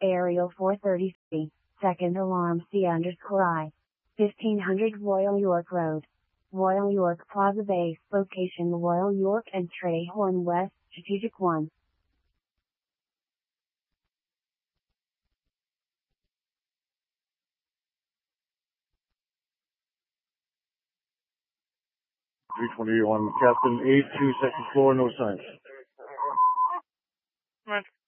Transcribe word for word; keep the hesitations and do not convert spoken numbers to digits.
Aerial four thirty-three, second alarm C underscore I. fifteen hundred Royal York Road. Royal York Plaza Base. Location Royal York and Trehorn West, Strategic one. three twenty-one, Captain eight two, second floor, no signs. Right.